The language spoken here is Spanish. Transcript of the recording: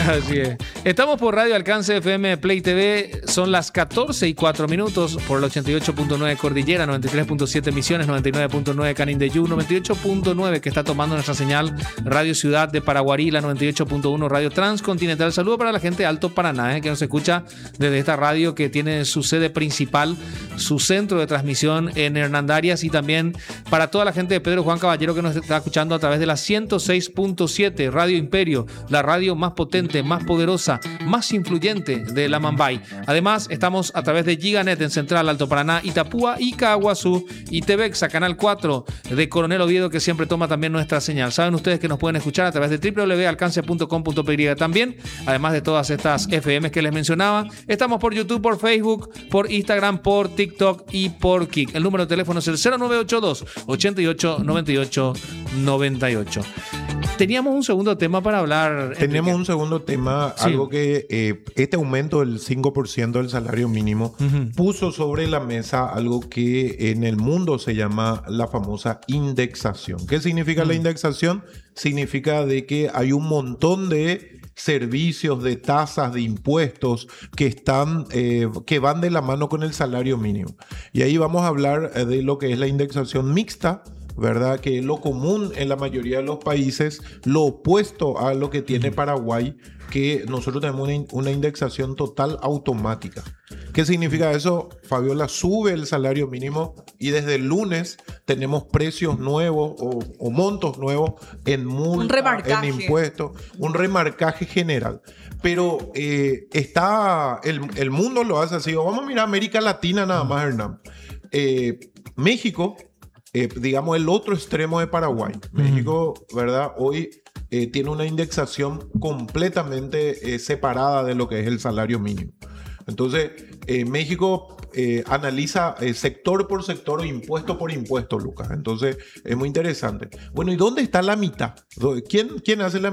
Así es. Estamos por Radio Alcance FM Play TV. Son las 14:04 por el 88.9 Cordillera, 93.7 Misiones, 99.9 Canindeyú, 98.9 que está tomando nuestra señal Radio Ciudad de Paraguarí, la 98.1 Radio Transcontinental. Saludo para la gente de Alto Paraná, que nos escucha desde esta radio que tiene su sede principal, su centro de transmisión en Hernandarias, y también para toda la gente de Pedro Juan Caballero que nos está escuchando a través de la 106.7 Radio Imperio, la radio más potente, más poderosa, más influyente de la Mambay. Además, estamos a través de Giganet en Central, Alto Paraná, Itapúa y Caguazú, y TVEXA, Canal 4 de Coronel Oviedo, que siempre toma también nuestra señal. Saben ustedes que nos pueden escuchar a través de www.alcance.com.py también, además de todas estas FM que les mencionaba. Estamos por YouTube, por Facebook, por Instagram, por TikTok y por Kik. El número de teléfono es el 0982 88 98 98. Teníamos un segundo tema para hablar. Tenemos un segundo tema, sí. Algo que este aumento del 5% del salario mínimo puso sobre la mesa algo que en el mundo se llama la famosa indexación. ¿Qué significa la indexación? Significa de que hay un montón de servicios, de tasas, de impuestos que van de la mano con el salario mínimo. Y ahí vamos a hablar de lo que es la indexación mixta, ¿verdad? Que es lo común en la mayoría de los países, lo opuesto a lo que tiene Paraguay, que nosotros tenemos una indexación total automática. ¿Qué significa eso? Fabiola, sube el salario mínimo y desde el lunes tenemos precios nuevos o montos nuevos en multa, en impuestos, un remarcaje general. Pero el mundo lo hace así. Vamos a mirar América Latina nada más, Hernán. México, digamos el otro extremo de Paraguay. México, ¿verdad? Hoy tiene una indexación completamente separada de lo que es el salario mínimo. Entonces, México analiza sector por sector o impuesto por impuesto, Lucas. Entonces, es muy interesante. Bueno, ¿y dónde está la mitad? ¿Quién hace la